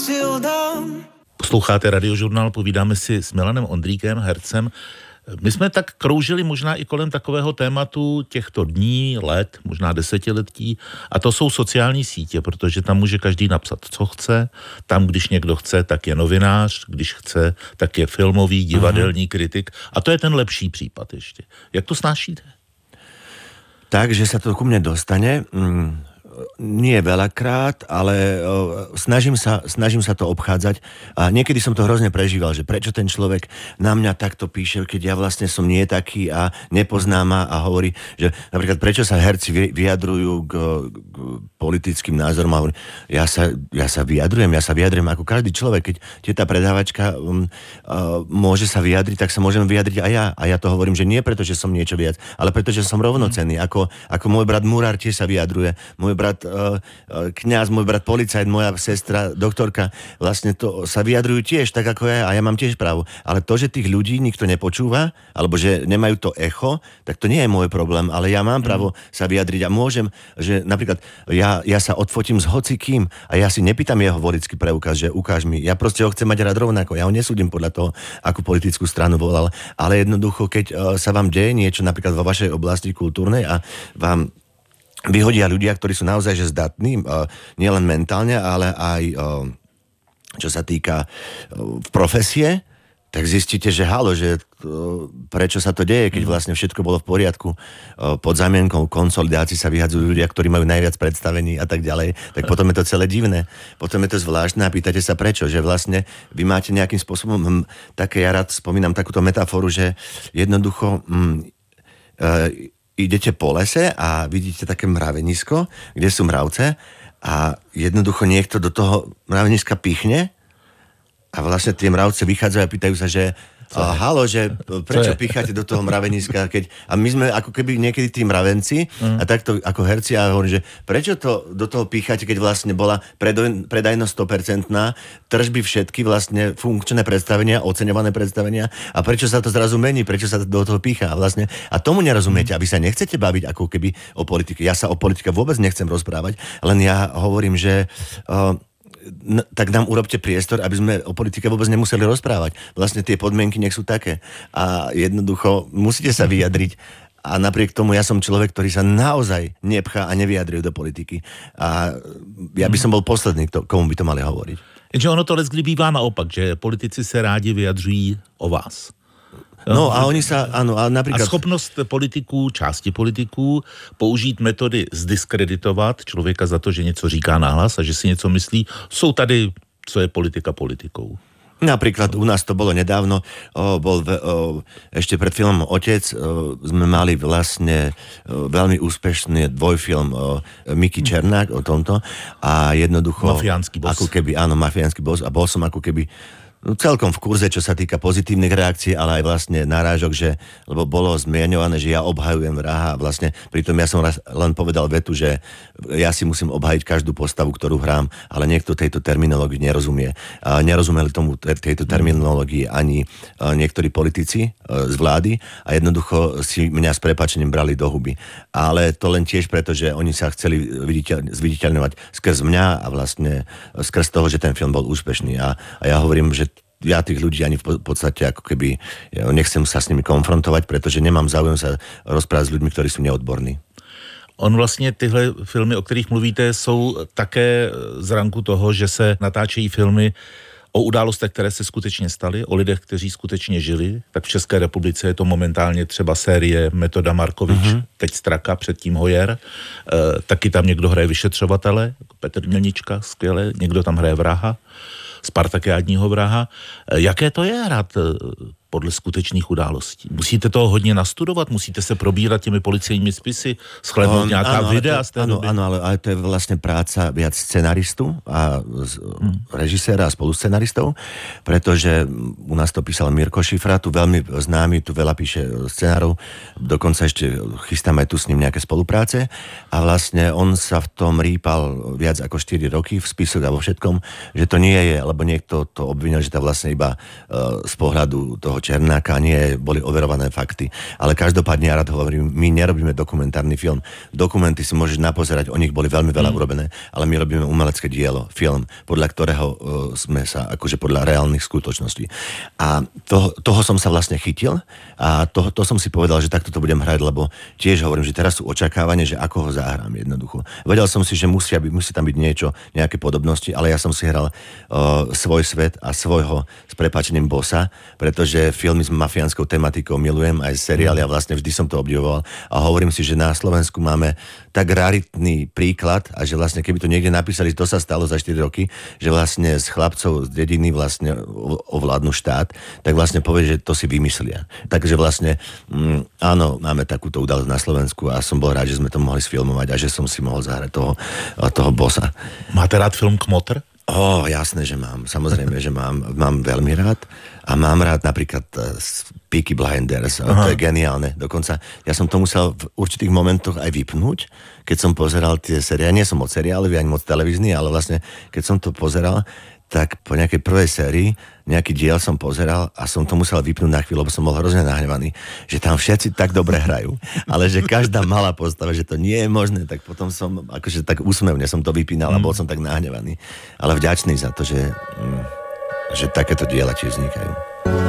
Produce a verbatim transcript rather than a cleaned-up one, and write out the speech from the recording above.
si oddám. Posloucháte Radiožurnál, povídáme si s Milanem Ondríkem, hercem. My jsme tak kroužili možná i kolem takového tématu těchto dní, let, možná desetiletí, a to jsou sociální sítě, protože tam může každý napsat, co chce. Tam, když někdo chce, tak je novinář, když chce, tak je filmový, divadelní kritik. A to je ten lepší případ ještě. Jak to snášíte? Tak, že sa to ku mne dostane... Mm. Nie veľakrát, ale o, snažím sa, snažím sa to obchádzať a niekedy som to hrozne prežíval, že prečo ten človek na mňa takto píše, keď ja vlastne som nie taký a nepoznám ma a hovorí, že napríklad prečo sa herci vyjadrujú k, k politickým názorom a hovorí, ja sa, ja sa vyjadrujem, ja sa vyjadrujem ako každý človek, keď tá predávačka um, uh, môže sa vyjadriť, tak sa môžem vyjadriť aj ja a ja to hovorím, že nie preto, že som niečo viac, ale preto, že som rovnocenný, ako, ako môj brat Murár tiež sa vyjadruje, môj brat kňaz, môj brat policajt, moja sestra, doktorka, vlastne to sa vyjadrujú tiež, tak ako ja, a ja mám tiež právo. Ale to, že tých ľudí nikto nepočúva, alebo že nemajú to echo, tak to nie je môj problém, ale ja mám právo sa vyjadriť a môžem, že napríklad ja, ja sa odfotím s hocikým a ja si nepýtam jeho volický preukaz, že ukáž mi. Ja proste ho chcem mať rád rovnako. Ja ho nesúdim podľa toho, akú politickú stranu volal, ale jednoducho, keď sa vám deje niečo napríklad vo vašej oblasti kultúrnej a vám vyhodia ľudia, ktorí sú naozaj že zdatní, uh, nielen mentálne, ale aj uh, čo sa týka uh, profesie, tak zistíte, že halo, že uh, prečo sa to deje, keď vlastne všetko bolo v poriadku. Uh, pod zámienkou konsolidácií sa vyhadzujú ľudia, ktorí majú najviac predstavení a tak ďalej, tak potom je to celé divné. Potom je to zvláštne a pýtate sa prečo, že vlastne vy máte nejakým spôsobom, hm, také, ja rád spomínam takúto metaforu, že jednoducho hm, uh, idete po lese a vidíte také mravenisko, kde sú mravce a jednoducho niekto do toho mraveniska pichne a vlastne tie mravce vychádzajú a pýtajú sa, že a, halo, že prečo picháte do toho mraveniska, keď... A my sme ako keby niekedy tí mravenci mm. a takto ako herci a hovorím, že prečo to do toho picháte, keď vlastne bola predoj, predajnosť sto percent, tržby všetky vlastne funkčné predstavenia, oceňované predstavenia a prečo sa to zrazu mení, prečo sa to do toho pícha vlastne. A tomu nerozumiete, mm. a vy sa nechcete baviť ako keby o politike. Ja sa o politike vôbec nechcem rozprávať, len ja hovorím, že... Uh, No, tak nám urobte priestor, aby sme o politike vôbec nemuseli rozprávať. Vlastne tie podmienky nech sú také. A jednoducho musíte sa vyjadriť. A napriek tomu ja som človek, ktorý sa naozaj nepchá a nevyjadruje do politiky. A ja by som bol posledný, komu by to mali hovoriť. Jenže ono to leckdy bývá naopak, že politici se rádi vyjadřují o vás. No a oni sa, áno, a napríklad... A schopnost politiků, části politiků, použít metody zdiskreditovat člověka za to, že něco říká nahlas a že si něco myslí, jsou tady, co je politika politikou. Napríklad u nás to bolo nedávno, o, bol ve, o, ešte pred filmom Otec, o, sme mali vlastne o, veľmi úspešný dvojfilm o Miky Černák o tomto a jednoducho... Mafiánsky boss. Ako keby, áno, mafiánsky boss a bol som ako keby celkom v kurze, čo sa týka pozitívnych reakcií, ale aj vlastne narážok, že, lebo bolo zmieňované, že ja obhajujem vraha a vlastne pritom ja som len povedal vetu, že ja si musím obhajiť každú postavu, ktorú hrám, ale niekto tejto terminológii nerozumie. A nerozumeli tomu tejto terminológii ani niektorí politici z vlády a jednoducho si mňa s prepáčením brali do huby. Ale to len tiež preto, že oni sa chceli zviditeľňovať skrz mňa a vlastne skrz toho, že ten film bol úspešný. A, a ja hovorím, že ja tých ľudí ani v podstate ako keby ja nechcem sa s nimi konfrontovať, pretože nemám záujem sa rozprávať s ľuďmi, ktorí sú neodborní. On vlastně tyhle filmy, o kterých mluvíte, jsou také z ranku toho, že se natáčejí filmy o událostech, které se skutečně staly, o lidech, kteří skutečně žili. Tak v České republice je to momentálně třeba série Metoda Markovič, mm-hmm. teď Straka, předtím Hojer. E, taky tam někdo hraje vyšetřovatele, Petr Mělnička, skvěle, někdo tam hraje vraha, spartakiádního vraha. E, jaké to je hrát podle skutečných událostí? Musíte toho hodně nastudovat, musíte se probírat těmi policejními spisy, shlednout um, nějaká áno, videa to, z té áno, doby. Áno, ale, ale to je vlastne práca viac scenaristu a hmm. režiséra a spoluscenaristov, pretože u nás to písal Mirko Šifra, tu veľmi známy, tu veľa píše scenárov, dokonca ešte chystáme tu s ním nejaké spolupráce a vlastne on sa v tom rýpal viac ako štyri roky v spisoch a vo všetkom, že to nie je, lebo niekto to obvinil, že to vlastne iba uh, z pohľadu toho toho Černáka, nie boli overované fakty. Ale každopádne ja rád hovorím, my nerobíme dokumentárny film. Dokumenty si môžeš napozerať, o nich boli veľmi veľa mm. urobené, ale my robíme umelecké dielo, film, podľa ktorého uh, sme sa, akože podľa reálnych skutočností. A to, toho som sa vlastne chytil a to, to som si povedal, že takto to budem hrať, lebo tiež hovorím, že teraz sú očakávanie, že ako ho zahrám jednoducho. Vedel som si, že musia byť, musí tam byť niečo, nejaké podobnosti, ale ja som si hral uh, svoj svet a svojho s prepáčením bossa, pretože filmy s mafiánskou tematikou milujem, aj seriály a vlastne vždy som to obdivoval a hovorím si, že na Slovensku máme tak raritný príklad a že vlastne keby to niekde napísali, to sa stalo za štyri roky, že vlastne z chlapcov z dediny vlastne ovládnu štát, tak vlastne povie, že to si vymyslia. Takže vlastne mm, áno, máme takúto udalosť na Slovensku a som bol rád, že sme to mohli sfilmovať a že som si mohol zahrať toho, toho bossa. Máte rád film Kmotr? Ó, oh, jasné, že mám. Samozrejme, že mám. Mám veľmi rád. A mám rád napríklad uh, Peaky Blinders. Aha. To je geniálne. Dokonca ja som to musel v určitých momentoch aj vypnúť, keď som pozeral tie série. Ja nie som moc seriálový, ani moc televízny, ale vlastne, keď som to pozeral, tak po nejakej prvej sérii nejaký diel som pozeral a som to musel vypnúť na chvíľu, lebo som bol hrozne nahnevaný, že tam všetci tak dobre hrajú, ale že každá malá postava, že to nie je možné, tak potom som, akože tak úsmevne som to vypínal a bol som tak nahnevaný. Ale vďačný za to, že, že takéto diela tiež vznikajú.